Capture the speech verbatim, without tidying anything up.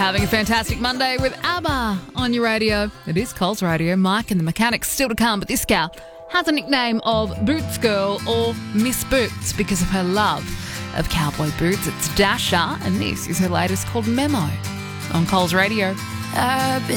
Having a fantastic Monday with ABBA on your radio. It is Coles Radio. Mike and the Mechanics still to come, but this gal has a nickname of Boots Girl or Miss Boots because of her love of cowboy boots. It's Dasha, and this is her latest called Memo on Coles Radio. I've been